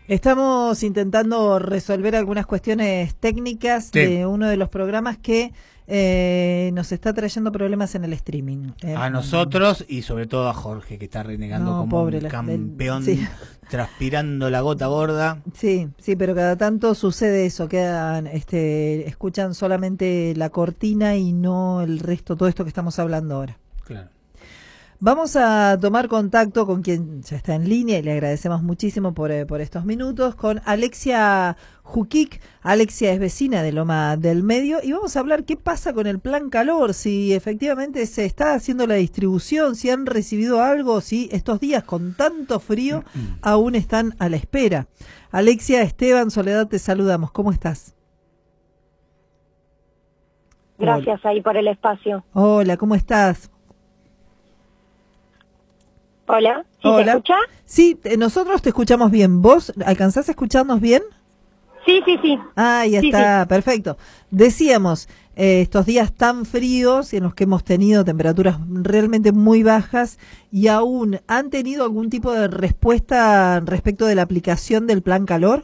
Estamos intentando resolver algunas cuestiones técnicas de uno de los programas que nos está trayendo problemas en el streaming. A nosotros y sobre todo a Jorge, que está renegando como pobre, un campeón, sí. Transpirando la gota gorda. Sí, pero cada tanto sucede eso, quedan, escuchan solamente la cortina y no el resto, todo esto que estamos hablando ahora. Claro. Vamos a tomar contacto con quien ya está en línea y le agradecemos muchísimo por estos minutos, con Alexia Jukic. Alexia es vecina de Loma del Medio y vamos a hablar qué pasa con el plan calor, si efectivamente se está haciendo la distribución, si han recibido algo, si estos días con tanto frío aún están a la espera. Alexia, Esteban, Soledad, te saludamos. ¿Cómo estás? Gracias ahí por el espacio. Hola, ¿cómo estás? Hola, ¿sí Hola. se escucha? Sí, nosotros te escuchamos bien. ¿Vos alcanzás a escucharnos bien? Sí. Ah, ya Sí, está, sí. Perfecto. Decíamos, estos días tan fríos en los que hemos tenido temperaturas realmente muy bajas y aún, ¿han tenido algún tipo de respuesta respecto de la aplicación del plan calor?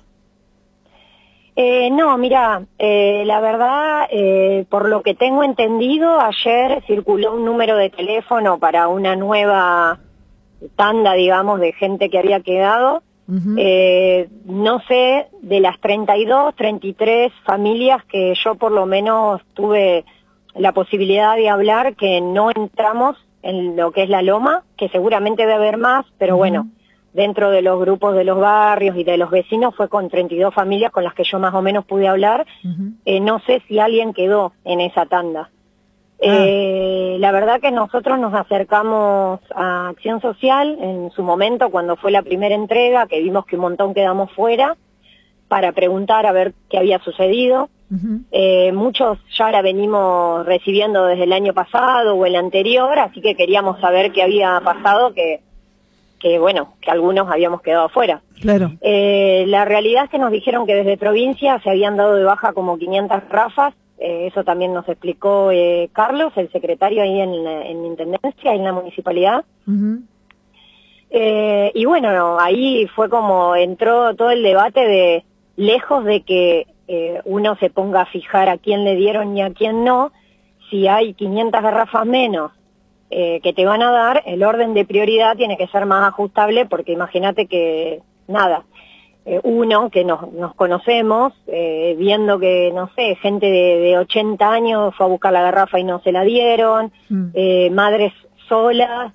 No, mira, la verdad, por lo que tengo entendido, ayer circuló un número de teléfono para una nueva tanda, digamos, de gente que había quedado. No sé, de las 32, 33 familias que yo por lo menos tuve la posibilidad de hablar, que no entramos en lo que es la Loma, que seguramente debe haber más, pero bueno, dentro de los grupos de los barrios y de los vecinos fue con 32 familias con las que yo más o menos pude hablar. No sé si alguien quedó en esa tanda. La verdad que nosotros nos acercamos a Acción Social en su momento cuando fue la primera entrega, que vimos que un montón quedamos fuera, para preguntar a ver qué había sucedido. Muchos ya la venimos recibiendo desde el año pasado o el anterior, así que queríamos saber qué había pasado, que bueno, que algunos habíamos quedado fuera. Claro. La realidad es que nos dijeron que desde provincia se habían dado de baja como 500 rafas. Eso también nos explicó Carlos, el secretario ahí en Intendencia, en la municipalidad. Y bueno, ahí fue como entró todo el debate de, lejos de que uno se ponga a fijar a quién le dieron y a quién no, si hay 500 garrafas menos que te van a dar, el orden de prioridad tiene que ser más ajustable, porque imagínate que, nada, uno que nos conocemos, viendo que, no sé, gente de 80 años fue a buscar la garrafa y no se la dieron, madres solas,